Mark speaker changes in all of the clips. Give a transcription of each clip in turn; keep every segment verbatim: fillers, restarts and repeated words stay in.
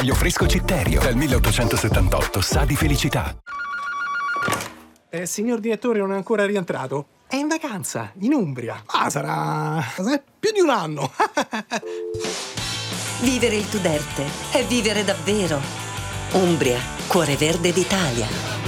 Speaker 1: Olio fresco Citterio, dal milleottocentosettantotto, sa di felicità.
Speaker 2: Eh, signor direttore non è ancora rientrato? È in vacanza, in Umbria. Ah, sarà più di un anno.
Speaker 3: Vivere il Tuderte è vivere davvero. Umbria, cuore verde d'Italia.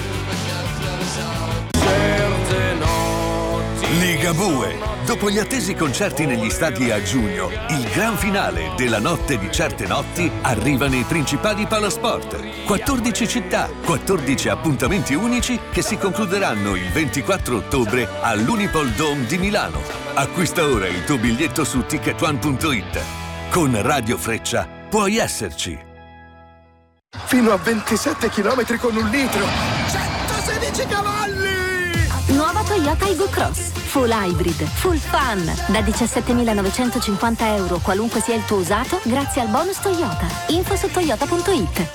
Speaker 4: Ligabue. Dopo gli attesi concerti negli stadi a giugno, il gran finale della Notte di certe notti arriva nei principali palasport. quattordici città, quattordici appuntamenti unici che si concluderanno il ventiquattro ottobre all'Unipol Dome di Milano. Acquista ora il tuo biglietto su ticket one punto it. Con Radio Freccia puoi esserci.
Speaker 5: Fino a ventisette chilometri con un litro. centosedici cavalli!
Speaker 6: Nuova Toyota Aygo Cross. Full hybrid, full fun. Da diciassettemilanovecentocinquanta euro qualunque sia il tuo usato, grazie al bonus Toyota. Info su toyota punto it.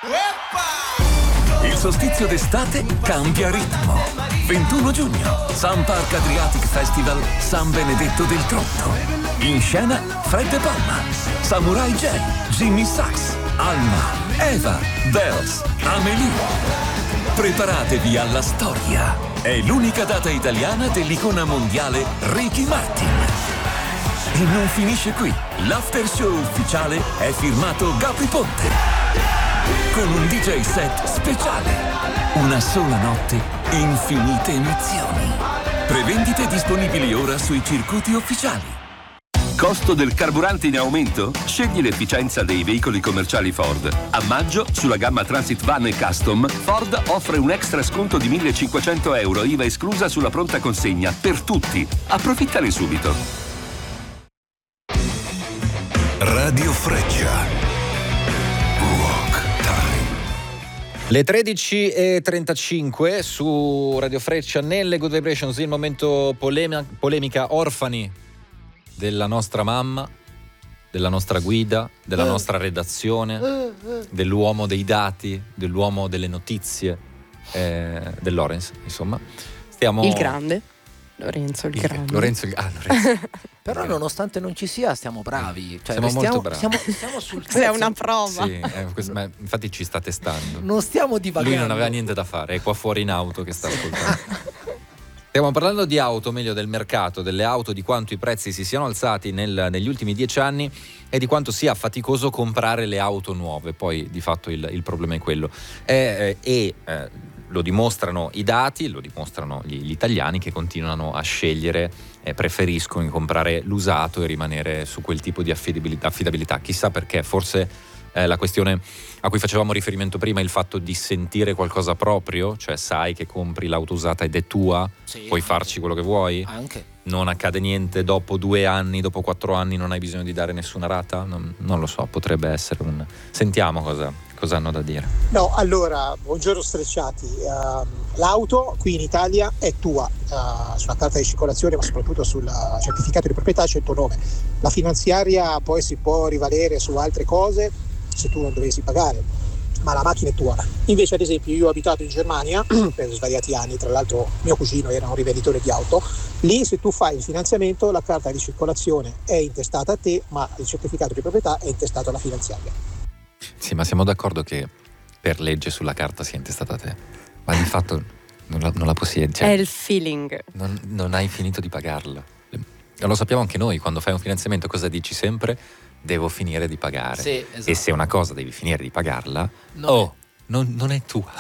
Speaker 1: Il solstizio d'estate cambia ritmo. ventuno giugno, Sun Park Adriatic Festival San Benedetto del Tronto. In scena Fred De Palma, Samurai J, Jimmy Sachs, Alma, Eva, Bells, Amelie. Preparatevi alla storia. È l'unica data italiana dell'icona mondiale Ricky Martin. E non finisce qui. L'after show ufficiale è firmato Gabri Ponte. Con un D J set speciale. Una sola notte, infinite emozioni. Prevendite disponibili ora sui circuiti ufficiali.
Speaker 7: Costo del carburante in aumento? Scegli l'efficienza dei veicoli commerciali Ford. A maggio, sulla gamma Transit Van e Custom, Ford offre un extra sconto di millecinquecento euro, I V A esclusa sulla pronta consegna, per tutti. Approfittane subito.
Speaker 4: Radio Freccia. Walk Time.
Speaker 8: Le tredici e trentacinque su Radio Freccia, nelle Good Vibrations, il momento polema, polemica orfani della nostra mamma, della nostra guida, della nostra redazione, dell'uomo dei dati, dell'uomo delle notizie, eh, del Lorenz, insomma. Stiamo...
Speaker 9: Il grande. Lorenzo il, il grande.
Speaker 8: Lorenzo il ah, Lorenzo.
Speaker 10: Però nonostante non ci sia stiamo bravi, cioè,
Speaker 8: siamo
Speaker 10: stiamo,
Speaker 8: molto bravi.
Speaker 10: Stiamo, stiamo sul
Speaker 9: È una prova.
Speaker 8: Sì, eh, questo, ma infatti ci sta testando.
Speaker 10: Non stiamo divagando.
Speaker 8: Lui non aveva niente da fare, è qua fuori in auto che sta ascoltando. Stiamo parlando di auto, meglio del mercato, delle auto, di quanto i prezzi si siano alzati nel, negli ultimi dieci anni e di quanto sia faticoso comprare le auto nuove. Poi di fatto il, il problema è quello. E eh, eh, eh, lo dimostrano i dati, lo dimostrano gli, gli italiani che continuano a scegliere, eh, preferiscono comprare l'usato e rimanere su quel tipo di affidabilità. affidabilità. Chissà perché, forse eh, la questione a cui facevamo riferimento prima, il fatto di sentire qualcosa proprio, cioè sai che compri l'auto usata ed è tua, sì, puoi farci quello che vuoi,
Speaker 10: anche.
Speaker 8: Non accade niente dopo due anni, dopo quattro anni non hai bisogno di dare nessuna rata, non, non lo so, potrebbe essere un... Sentiamo cosa, cosa hanno da dire.
Speaker 11: No, allora, buongiorno Strecciati, uh, l'auto qui in Italia è tua, uh, sulla carta di circolazione ma soprattutto sul certificato di proprietà c'è il tuo nome, la finanziaria poi si può rivalere su altre cose se tu non dovessi pagare, ma la macchina è tua. Invece ad esempio io ho abitato in Germania per svariati anni, tra l'altro mio cugino era un rivenditore di auto, lì se tu fai il finanziamento la carta di circolazione è intestata a te ma il certificato di proprietà è intestato alla finanziaria.
Speaker 8: Sì, ma siamo d'accordo che per legge sulla carta sia intestata a te, ma di fatto non la, non la possiedi, cioè,
Speaker 9: è il feeling,
Speaker 8: non, non hai finito di pagarlo. Lo sappiamo anche noi, quando fai un finanziamento cosa dici sempre? Devo finire di pagare.
Speaker 10: Sì, esatto.
Speaker 8: E se una cosa devi finire di pagarla,
Speaker 10: non
Speaker 8: oh,
Speaker 10: è.
Speaker 8: Non, non è tua.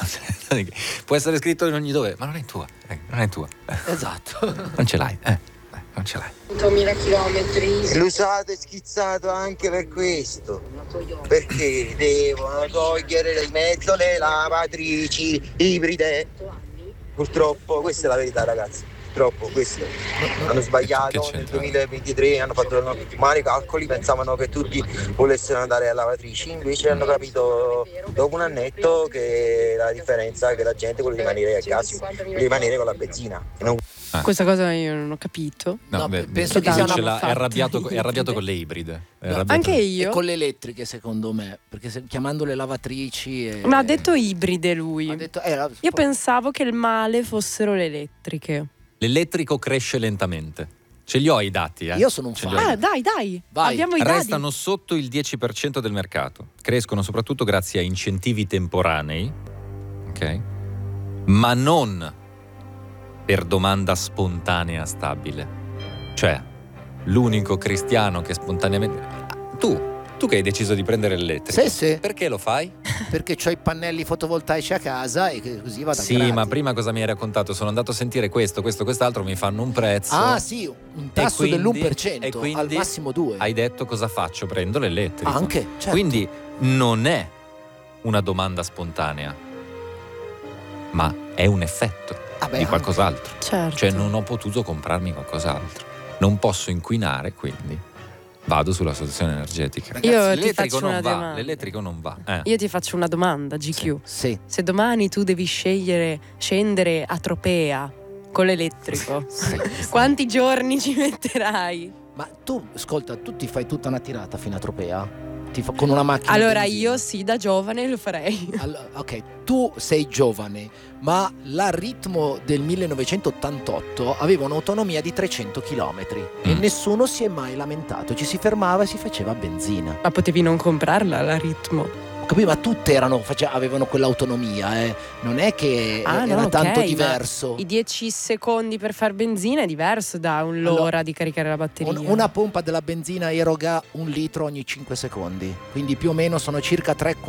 Speaker 8: Può essere scritto in ogni dove, ma non è tua. Eh, non è tua.
Speaker 10: Esatto.
Speaker 8: Non ce l'hai, eh. eh non ce l'hai.
Speaker 12: centomila chilometri.
Speaker 13: L'usato è schizzato anche per questo. Perché devono togliere di mezzo le lavatrici ibride. Purtroppo, questa è la verità, ragazzi. Troppo questo hanno sbagliato nel duemilaventitré, hanno fatto male calcoli, pensavano che tutti volessero andare a lavatrici, invece hanno capito dopo un annetto che la differenza è che la gente vuole rimanere a gas, vuole rimanere con la benzina. Non...
Speaker 9: Ah. Questa cosa io non ho capito.
Speaker 8: No,
Speaker 10: no,
Speaker 8: beh,
Speaker 10: penso che sia una...
Speaker 8: è arrabbiato, è arrabbiato con le ibride.
Speaker 10: No,
Speaker 9: anche io.
Speaker 10: E con le elettriche secondo me, perché se, chiamandole lavatrici e...
Speaker 9: Ma ha detto ibride lui.
Speaker 10: Ha detto, eh, la...
Speaker 9: Io
Speaker 10: poi...
Speaker 9: pensavo che il male fossero le elettriche.
Speaker 8: L'elettrico cresce lentamente, Ce li ho i dati, eh.
Speaker 10: Io sono un
Speaker 8: Ce
Speaker 10: fan.
Speaker 8: li ho i
Speaker 9: Ah, dai, dai.
Speaker 10: Vai.
Speaker 9: Abbiamo i dati.
Speaker 8: Restano sotto il dieci per cento del mercato. Crescono soprattutto grazie a incentivi temporanei, ok? Ma non per domanda spontanea stabile. Cioè, l'unico cristiano che spontaneamente... Ah, tu, tu che hai deciso di prendere l'elettrico.
Speaker 10: Sì, sì.
Speaker 8: Perché lo fai?
Speaker 10: Perché ho i pannelli fotovoltaici a casa e che così vado a
Speaker 8: Sì,
Speaker 10: gradi.
Speaker 8: ma prima cosa mi hai raccontato? Sono andato a sentire questo, questo, quest'altro, mi fanno un prezzo.
Speaker 10: Ah sì, un tasso
Speaker 8: quindi-
Speaker 10: dell'uno per cento,
Speaker 8: e quindi
Speaker 10: al massimo due.
Speaker 8: Hai detto cosa faccio? Prendo l'elettrico.
Speaker 10: Anche, certo.
Speaker 8: Quindi non è una domanda spontanea, ma è un effetto
Speaker 10: Ah beh,
Speaker 8: di
Speaker 10: anche.
Speaker 8: qualcos'altro.
Speaker 9: Certo.
Speaker 8: Cioè non ho potuto comprarmi qualcos'altro. Non posso inquinare, quindi vado sulla soluzione energetica.
Speaker 9: Io ti
Speaker 8: l'elettrico
Speaker 9: faccio
Speaker 8: non
Speaker 9: una
Speaker 8: va,
Speaker 9: domanda.
Speaker 8: l'elettrico non va. Eh.
Speaker 9: Io ti faccio una domanda, G Q.
Speaker 10: Sì.
Speaker 9: Se domani tu devi scegliere scendere a Tropea con l'elettrico, quanti giorni ci metterai?
Speaker 10: Ma tu, ascolta, tu ti fai tutta una tirata fino a Tropea? Ti fa- con una macchina
Speaker 9: Allora
Speaker 10: benzina?
Speaker 9: io sì, da giovane lo farei.
Speaker 10: All- ok, tu sei giovane, ma la Ritmo del millenovecentottantotto aveva un'autonomia di trecento chilometri e
Speaker 8: Mm.
Speaker 10: nessuno si è mai lamentato, ci si fermava e si faceva benzina.
Speaker 9: Ma potevi non comprarla la Ritmo.
Speaker 10: Capì? Ma tutte erano, face- avevano quell'autonomia, eh. Non è che
Speaker 9: Ah,
Speaker 10: era
Speaker 9: no, ok,
Speaker 10: tanto
Speaker 9: ma
Speaker 10: diverso.
Speaker 9: I dieci secondi per far benzina è diverso da un'ora
Speaker 10: Allora,
Speaker 9: di caricare la batteria.
Speaker 10: Un- una pompa della benzina eroga un litro ogni cinque secondi, quindi più o meno sono circa tre